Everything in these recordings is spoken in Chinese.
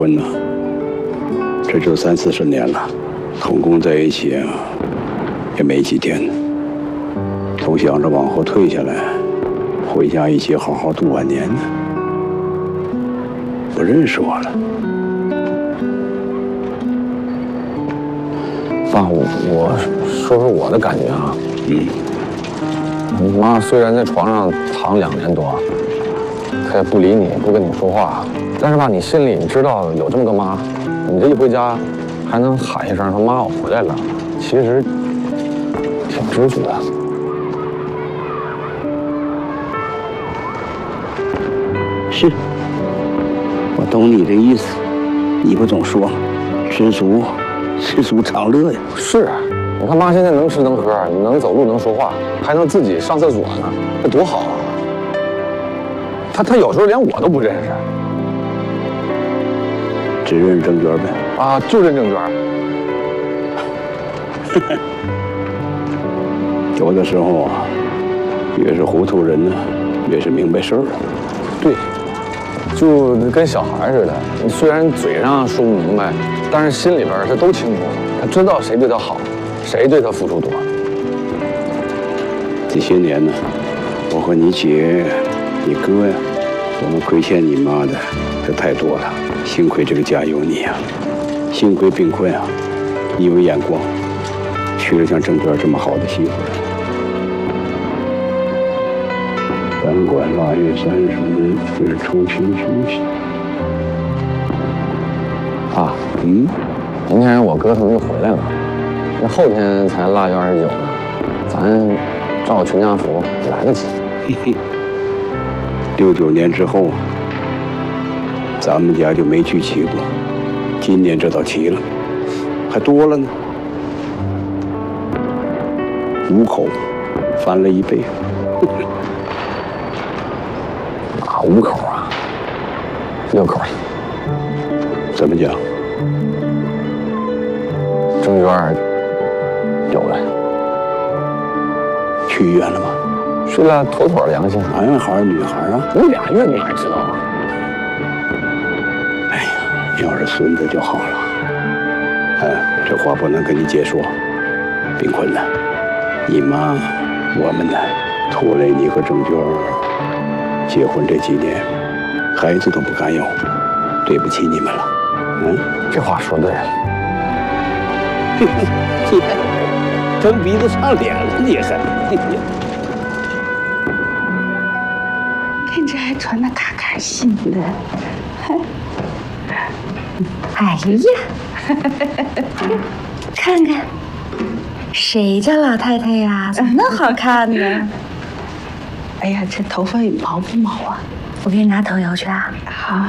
婚呢，这就30-40年了，同工在一起啊，也没几天，总想着往后退下来，回家一起好好度晚年呢。不认识我了。 爸，我说说我的感觉啊。你妈虽然在床上躺2年多，她也不理你，不跟你说话，但是吧，你心里你知道有这么个妈，你这一回家还能喊一声说妈我回来了，其实挺知足的。 是，我懂你的意思。你不总说，知足常乐呀。 是啊，你看妈现在能吃能喝，能走路能说话，还能自己上厕所呢，那多好啊！她有时候连我都不认识。 只认郑娟呗。 啊，就认郑娟。 有的时候啊，越是糊涂人呢，越是明白事儿。 对，就跟小孩似的，你虽然嘴上说不明白，但是心里边他都清楚，他知道谁对他好，谁对他付出多。 这些年呢，我和你姐、你哥呀，我们亏欠你妈的这太多了。幸亏这个家有你呀，幸亏冰坤啊，你有眼光，娶了像郑娟这么好的媳妇。咱管腊月30日是除亲休息。 啊，明天我哥他们就回来了，那后天才腊月29呢，咱照全家福来得及。 69年之后，咱们家就没聚齐过，今年这倒齐了，还多了呢，5口，翻了1倍。 哪5口啊？6口。 怎么讲？ 郑娟有了， 去医院了吗？ 睡了妥妥良心。 男孩儿女孩儿啊？ 那2月你哪知道啊？ 哎呀，要是孙子就好了。哎，这话不能跟你姐说。冰坤呢？你妈，我们呢，拖累你和郑娟结婚这几年，孩子都不敢有，对不起你们了。 这话说对了。 蹬鼻子上脸了，你还？ 看这还传的卡卡信的，哎呀，看看，谁家老太太呀？怎么那么好看呢？哎呀，这头发毛不毛啊？我给你拿头油去啊。好。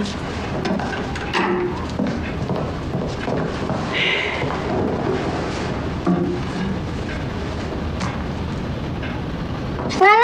完了，